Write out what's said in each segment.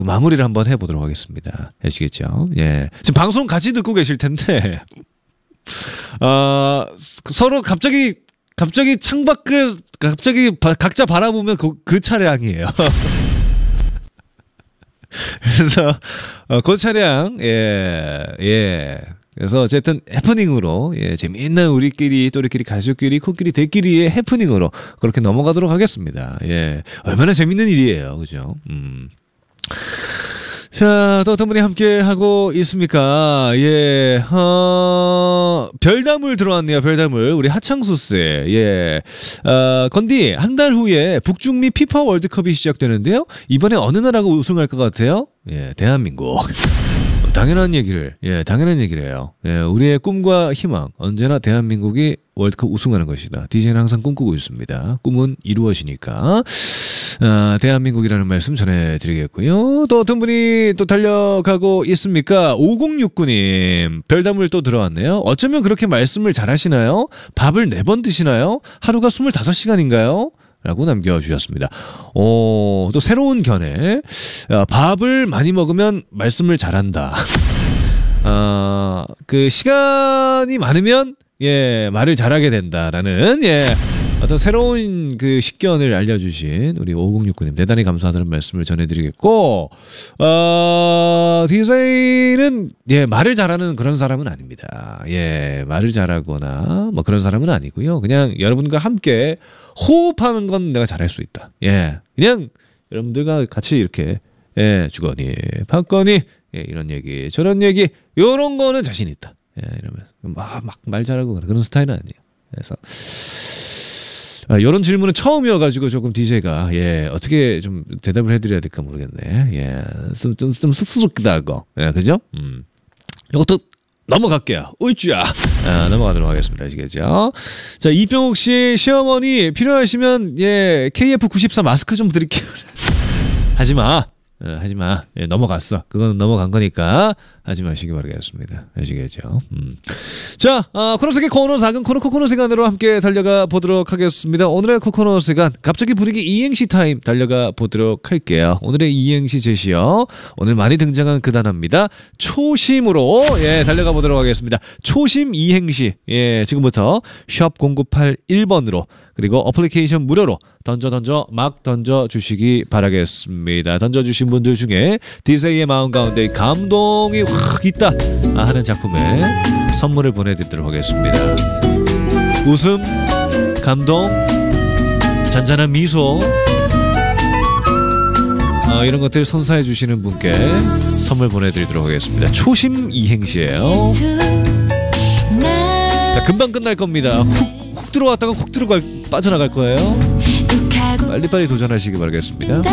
마무리를 한번 해보도록 하겠습니다. 아시겠죠? 예. 지금 방송 같이 듣고 계실 텐데, 서로 갑자기 창밖을 각자 바라보면 그 차량이에요. 그래서 그 차량, 예. 그래서 어쨌든 해프닝으로, 예, 재미있는 우리끼리 가족끼리 코끼리 대끼리의 해프닝으로 그렇게 넘어가도록 하겠습니다. 예, 얼마나 재밌는 일이에요, 그죠? 자, 또 어떤 분이 함께 하고 있습니까? 예, 별다물 들어왔네요, 별다물. 우리 하창수씨. 예. 건디, 한 달 후에 북중미 피파 월드컵이 시작되는데요. 이번에 어느 나라가 우승할 것 같아요? 예, 대한민국. 당연한 얘기를 해요. 예, 우리의 꿈과 희망, 언제나 대한민국이 월드컵 우승하는 것이다. DJ는 항상 꿈꾸고 있습니다. 꿈은 이루어지니까. 대한민국이라는 말씀 전해드리겠고요. 또 어떤 분이 또 달려가고 있습니까? 5069님, 별다물 또 들어왔네요. 어쩌면 그렇게 말씀을 잘하시나요? 밥을 4번 드시나요? 하루가 25시간인가요? 라고 남겨주셨습니다. 또 새로운 견해. 밥을 많이 먹으면 말씀을 잘한다. 그 시간이 많으면 예, 말을 잘하게 된다라는 예, 어떤 새로운 그 식견을 알려주신 우리 5069님 대단히 감사하다는 말씀을 전해드리겠고, DJ는 예, 말을 잘하는 그런 사람은 아닙니다. 예, 말을 잘하거나 뭐 그런 사람은 아니고요. 그냥 여러분과 함께 호흡하는 건 내가 잘할 수 있다. 예, 그냥 여러분들과 같이 이렇게 예, 주거니 받거니 예, 이런 얘기 저런 얘기 요런 거는 자신 있다. 예, 이러면 막 말 잘하고 그런 스타일은 아니에요. 그래서 이런 질문은 처음이어가지고 조금 DJ가 예, 어떻게 좀 대답을 해드려야 될까 모르겠네. 예, 좀 쑥스럽기도 예, 그죠? 이것도 넘어갈게요. 우쭈야. 넘어가도록 하겠습니다. 아시겠죠? 자, 이병욱 씨 시어머니 필요하시면 예, KF94 마스크 좀 드릴게요. 하지마. 하지마. 예, 넘어갔어. 그건 넘어간 거니까 하지 마시기 바라겠습니다. 아시겠죠? 자, 코너세계 코너 작은 코너 시간으로 함께 달려가 보도록 하겠습니다. 오늘의 코너 시간 갑자기 분위기 이행시 타임 달려가 보도록 할게요. 오늘의 이행시 제시어 오늘 많이 등장한 그 단어입니다. 초심으로 예, 달려가 보도록 하겠습니다. 초심 이행시 예, 지금부터 샵 0981번으로 그리고 어플리케이션 무료로 막 던져주시기 바라겠습니다. 던져주신 분들 중에 DJ의 마음 가운데 감동이 확 있다 하는 작품에 선물을 보내드리도록 하겠습니다. 웃음, 감동, 잔잔한 미소 이런 것들 선사해 주시는 분께 선물 보내드리도록 하겠습니다. 초심 이행시예요. 자, 금방 끝날 겁니다. 훅 들어왔다가 훅 빠져나갈 거예요. 빨리빨리 도전하시기 바라겠습니다.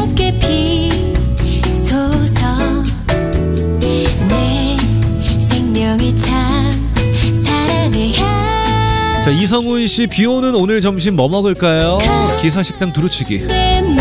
자, 이성훈 씨, 비 오는 오늘 점심 뭐 먹을까요? 기사식당 두루치기.